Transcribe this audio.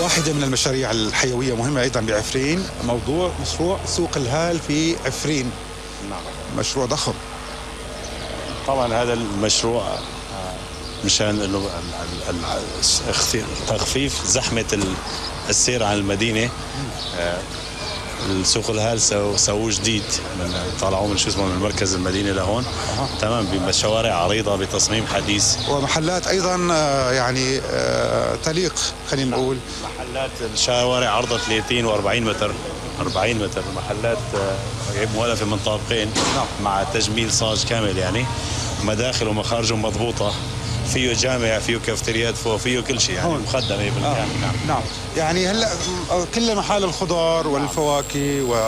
واحدة من المشاريع الحيوية مهمة أيضا بعفرين مشروع سوق الهال في عفرين. نعم. مشروع ضخم. طبعا هذا المشروع مشان انه تخفيف زحمه السير عن المدينه. السوق الهال سووه جديد، طلعوه من من مركز المدينه لهون. تمام، بشوارع عريضه بتصميم حديث ومحلات ايضا يعني تليق، خلينا نقول. محلات الشوارع عرضها 30 و40 متر، 40 متر. محلات مؤلفه من طابقين مع تجميل صاج كامل، يعني مداخل ومخارج مضبوطه، فيه جامع، فيه كافتريات فوق، فيه كل شيء، يعني مخدمه بالكامل. نعم. يعني هلا كل محال الخضار والفواكه